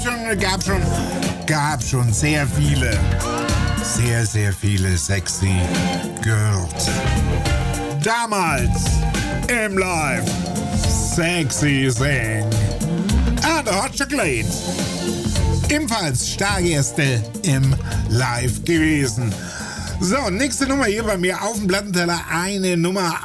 Gab schon sehr viele sexy Girls. Damals im Live Sexy Sing and Hot Chocolate. Ebenfalls Stargäste im Live gewesen. So, nächste Nummer hier bei mir auf dem Plattenteller. Eine Nummer